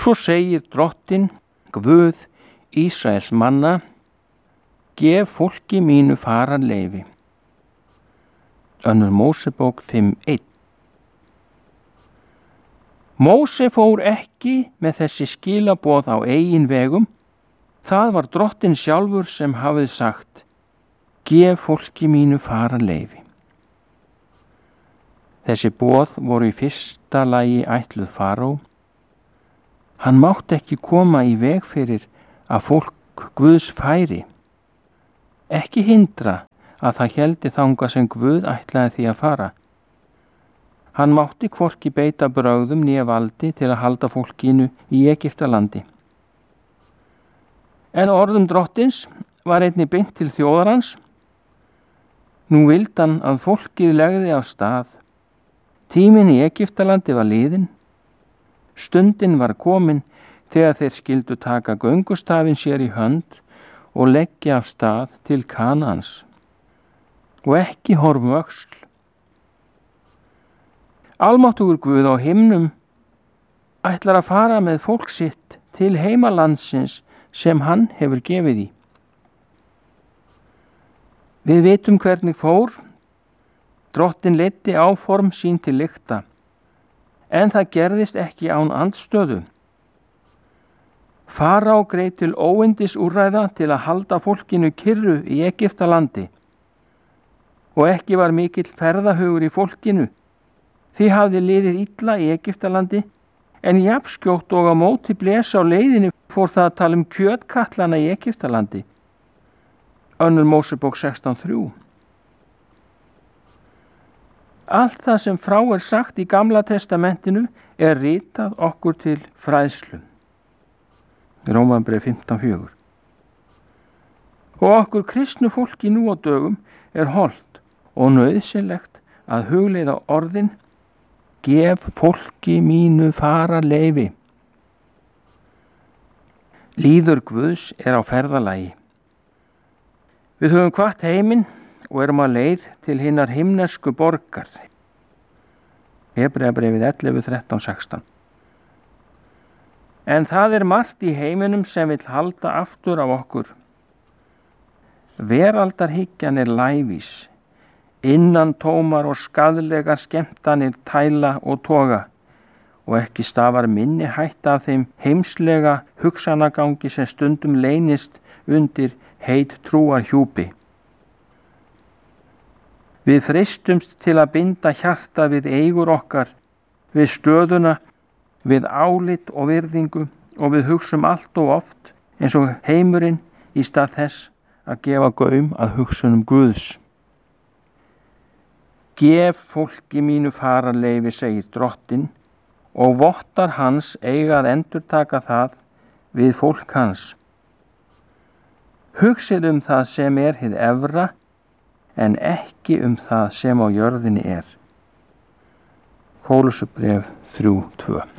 Svo segir Drottinn, Guð Ísraels manna: Gef fólki mínu fararleyfi. Önnur Mósebók 5:1. Móse fór ekki með þessi skilaboð á eigin vegum. Það var Drottinn sjálfur sem hafði sagt: Gef fólki mínu fararleyfi. Þessi boð voru í fyrsta lagi ætluð Faraó. Hann mátti ekki koma í veg fyrir að fólk Guðs færi, ekki hindra að það héldi þangað sem Guð ætlaði því að fara. Hann mátti hvorki beita brögðum né valdi til að halda fólkinu í Egyptalandi. En orðum Drottins var einnig beint til þjóðar hans. Nú vildi hann að fólkið legði af stað. Tíminn í Egyptalandi var liðinn. Stundin var komin þegar þeir skyldu taka göngustafinn sér í hönd og leggja af stað til Kanaans og ekki horfa um öxl. Almáttugur Guð á himnum ætlar að fara með fólk sitt til heimalandsins sem hann hefur gefið því. Við vitum hvernig fór. Drottinn leiddi áform sín til lykta, en það gerðist ekki án andstöðu. Faraó greip til óyndisúrræða til að halda fólkinu kyrru í Egyptalandi og ekki var mikill ferðahugur í fólkinu. Því hafði liðið illa í Egyptalandi, en jafnskjótt og á móti blés á leiðinni fór það að tala um kjötkattlana í Egyptalandi. Önnur Mósebók 16:3. Allt það sem frá er sagt í Gamla testamentinu er ritað okkur til fræðslu. Rómarbréf 15:4. Og okkur kristnu fólki nú á dögum er hollt og nauðsynlegt að hugleiða orðin: Gef fólki mínu fararleyfi. Líður Guðs er á ferðalagi. Við höfum hvatt heiminn og erum á leið til hinnar himnesku borgar. Hebreabréfið 11:13-16. En það er margt í heiminum sem vill halda aftur af okkur. Veraldarhyggjan er lævís, innan tómar og skaðlegar skemmtanir tæla og toga, og ekki stafar minni hætta af þeim heimslega hugsanagangi sem stundum leynist undir heit trúarhjúpi. Við freistumst til að binda hjarta við eigur okkar, við stöðuna, við álit og virðingu, og við hugsum allt og oft eins og heimurinn í stað þess að gefa gaum að hugsunum Guðs. Gef fólki mínu fararleyfi, segir Drottinn, og vottar hans eiga að endurtaka það við fólk hans. Hugsið það sem er hið efra, en ekki það sem á jörðinni er. Kólussubréf 3:2.